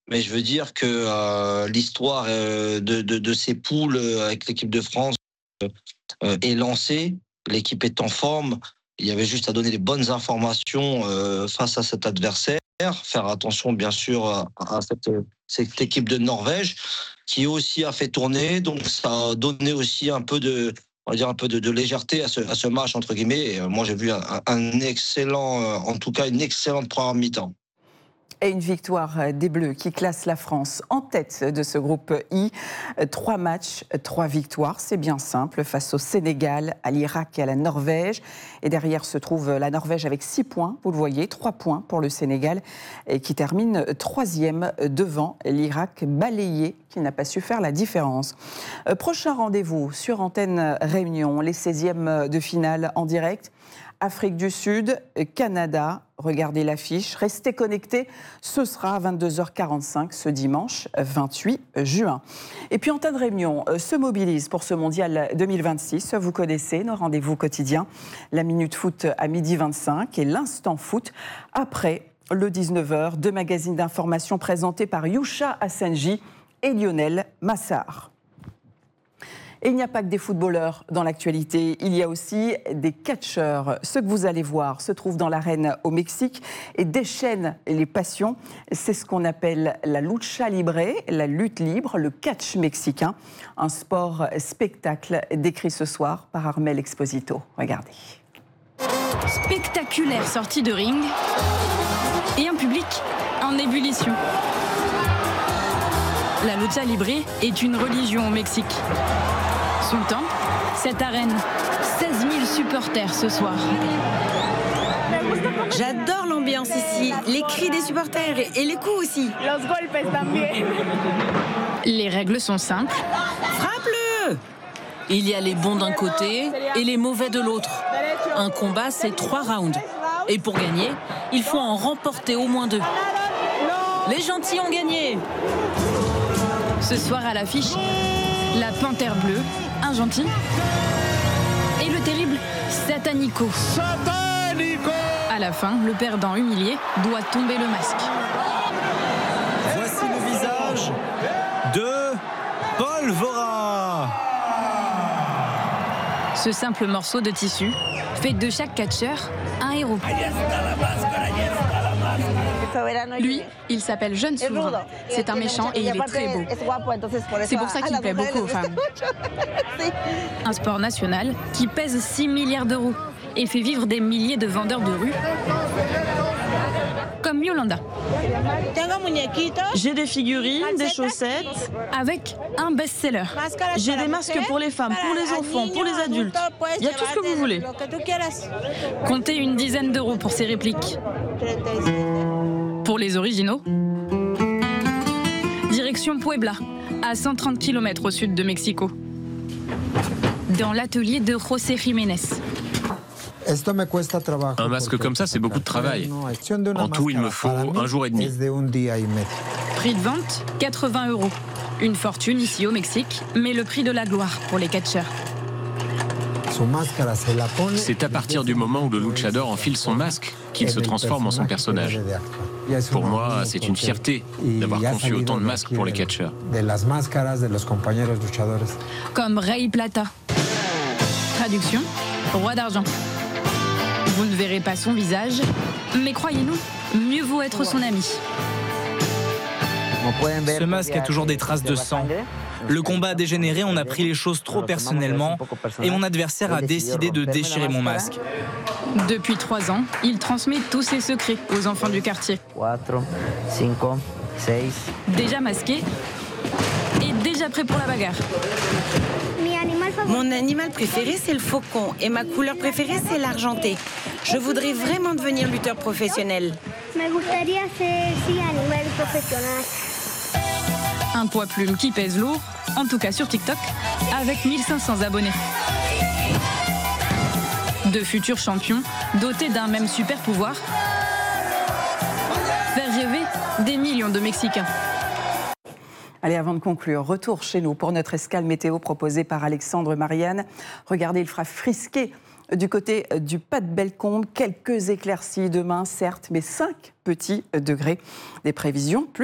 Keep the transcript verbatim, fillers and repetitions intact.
Mais je veux dire que euh, l'histoire euh, de, de, de ces poules euh, avec l'équipe de France euh, est lancée. L'équipe est en forme. Il y avait juste à donner les bonnes informations euh, face à cet adversaire. Faire attention, bien sûr, à, à cette, cette équipe de Norvège qui aussi a fait tourner. Donc, ça a donné aussi un peu de, on va dire un peu de, de légèreté à ce, à ce match, entre guillemets. Et, euh, moi, j'ai vu un, un excellent, euh, en tout cas, une excellente première mi-temps. Et une victoire des Bleus qui classe la France en tête de ce groupe I. Trois matchs, trois victoires, c'est bien simple, face au Sénégal, à l'Irak et à la Norvège. Et derrière se trouve la Norvège avec six points, vous le voyez, trois points pour le Sénégal, et qui termine troisième devant l'Irak balayé, qui n'a pas su faire la différence. Prochain rendez-vous sur Antenne Réunion, les seizièmes de finale en direct. Afrique du Sud, Canada, regardez l'affiche, restez connectés, ce sera à vingt-deux heures quarante-cinq ce dimanche vingt-huit juin. Et puis Antenne Réunion se mobilise pour ce mondial deux mille vingt-six, vous connaissez nos rendez-vous quotidiens, la Minute Foot à midi vingt-cinq et l'Instant Foot après le dix-neuf heures, deux magazines d'information présentés par Youcha Assenji et Lionel Massard. Et il n'y a pas que des footballeurs dans l'actualité, il y a aussi des catcheurs. Ce que vous allez voir se trouve dans l'arène au Mexique et déchaîne les passions. C'est ce qu'on appelle la lucha libre, la lutte libre, le catch mexicain. Un sport spectacle décrit ce soir par Armel Exposito. Regardez. Spectaculaire sortie de ring et un public en ébullition. La lucha libre est une religion au Mexique. Sultan, cette arène, seize mille supporters ce soir. J'adore l'ambiance ici, les cris des supporters et les coups aussi. Les règles sont simples. Frappe-le! Il y a les bons d'un côté et les mauvais de l'autre. Un combat, c'est trois rounds. Et pour gagner, il faut en remporter au moins deux. Les gentils ont gagné. Ce soir à l'affiche, la panthère bleue, un gentil, et le terrible Satanico. Satanico. À la fin, le perdant humilié doit tomber le masque. Voici le visage de Paul Vora. Ce simple morceau de tissu fait de chaque catcheur un héros. Lui, il s'appelle Jeune Souverain. C'est un méchant et il est très beau. C'est pour ça qu'il plaît beaucoup aux femmes. Un sport national qui pèse six milliards d'euros et fait vivre des milliers de vendeurs de rue, comme Yolanda. J'ai des figurines, des chaussettes. Avec un best-seller. J'ai des masques pour les femmes, pour les enfants, pour les adultes. Il y a tout ce que vous voulez. Comptez une dizaine d'euros pour ces répliques. Pour les originaux, direction Puebla, à cent trente kilomètres au sud de Mexico. Dans l'atelier de José Jiménez. Un masque comme ça, c'est beaucoup de travail. En tout, il me faut un jour et demi. Prix de vente, quatre-vingts euros. Une fortune ici au Mexique, mais le prix de la gloire pour les catcheurs. C'est à partir du moment où le luchador enfile son masque qu'il se transforme en son personnage. Pour moi, c'est une fierté d'avoir conçu autant de masques pour les catcheurs. Comme Rey Plata. Traduction, roi d'argent. Vous ne verrez pas son visage, mais croyez-nous, mieux vaut être son ami. Ce masque a toujours des traces de sang. Le combat a dégénéré, on a pris les choses trop personnellement et mon adversaire a décidé de déchirer mon masque. Depuis trois ans, il transmet tous ses secrets aux enfants du quartier. Déjà masqué et déjà prêt pour la bagarre. Mon animal préféré, c'est le faucon et ma couleur préférée, c'est l'argenté. Je voudrais vraiment devenir lutteur professionnel. Un poids plume qui pèse lourd, en tout cas sur TikTok, avec mille cinq cents abonnés. De futurs champions, dotés d'un même super pouvoir, faire rêver des millions de Mexicains. Allez, avant de conclure, retour chez nous pour notre escale météo proposée par Alexandre Marianne. Regardez, il fera frisquer du côté du Pas-de-Bellecombe. Quelques éclaircies demain, certes, mais cinq petits degrés. Des prévisions plus